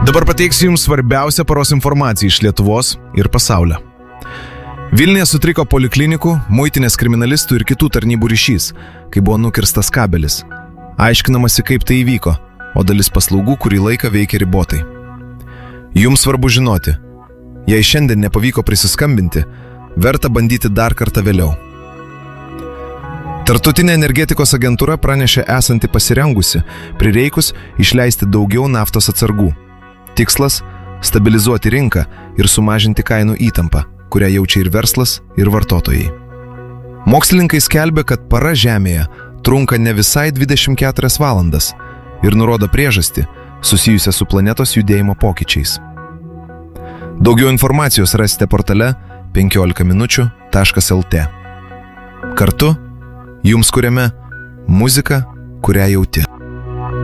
Dabar pateiksiu Jums svarbiausią paros informaciją iš Lietuvos ir pasaulio. Vilniuje sutriko poliklinikų, muitinės kriminalistų ir kitų tarnybų ryšys, kai buvo nukirstas kabelis. Aiškinamasi, kaip tai įvyko, o dalis paslaugų kurį laiką veikia ribotai. Jums svarbu žinoti, jei šiandien nepavyko prisiskambinti, verta bandyti dar kartą vėliau. Tarptautinė energetikos agentūra pranešė esanti pasirengusi prireikus išleisti daugiau naftos atsargų. Tikslas – stabilizuoti rinką ir sumažinti kainų įtampą, kurią jaučia ir verslas, ir vartotojai. Mokslininkai skelbia, kad para Žemėje trunka ne visai 24 valandas ir nurodo priežastį susijusią su planetos judėjimo pokyčiais. Daugiau informacijos rasite portale 15minučių.lt. Kartu Jums kuriame muziką, kurią jauti.